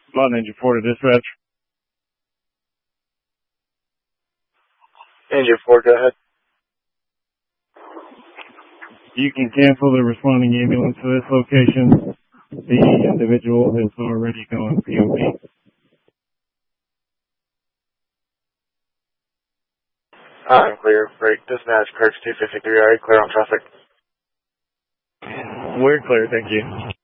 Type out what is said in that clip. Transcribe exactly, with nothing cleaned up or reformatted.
Lot Engine four to dispatch. Engine four, go ahead. You can cancel the responding ambulance to this location. The individual has already gone P O V. I'm clear. Break. Dispatch, Kirks two fifty-three. Are you clear on traffic? We're clear, thank you.